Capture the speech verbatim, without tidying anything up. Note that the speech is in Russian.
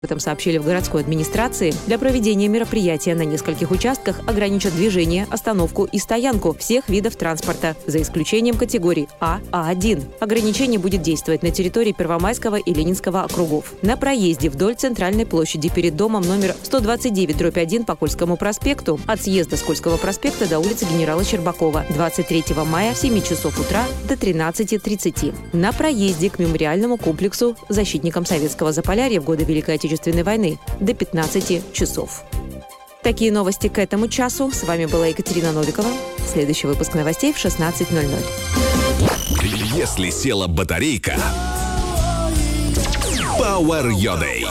Об этом сообщили в городской администрации. Для проведения мероприятия на нескольких участках ограничат движение, остановку и стоянку всех видов транспорта, за исключением категорий А, А один. Ограничение будет действовать на территории Первомайского и Ленинского округов. На проезде вдоль центральной площади перед домом номер сто двадцать девять дробь один по Кольскому проспекту от съезда с Кольского проспекта до улицы генерала Щербакова двадцать третьего мая с семи часов утра до тринадцати тридцати. На проезде к мемориальному комплексу защитникам Советского Заполярья в годы Великой Отечественной войны до пятнадцати часов. Такие новости к этому часу. С вами была Екатерина Новикова. Следующий выпуск новостей в шестнадцать ноль ноль. Если села батарейка, Power Your Day.